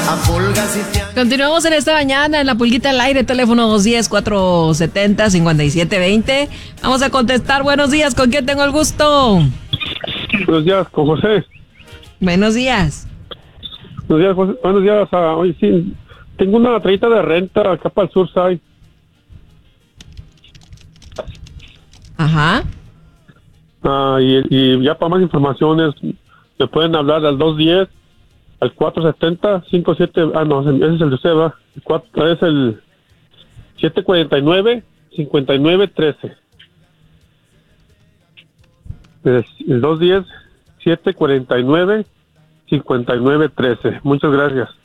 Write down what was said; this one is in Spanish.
Continuamos en esta mañana en La Pulguita al Aire, teléfono 210-470-5720. Vamos a contestar. Buenos días, ¿con quién tengo el gusto? Buenos días, con José. Buenos días. Buenos días, José. Buenos días. Hoy sí, tengo una trayita de renta acá para el Surside. Ajá. Y ya para más informaciones, me pueden hablar al 210, al 470-57... no, ese es el de usted, ¿va? Es el 749-5913. Es el 210-749-5913. Muchas gracias.